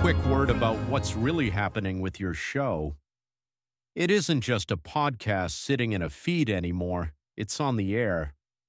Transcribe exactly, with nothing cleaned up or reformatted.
quick word about what's really happening with your show. It isn't just a podcast sitting in a feed anymore, it's on the air.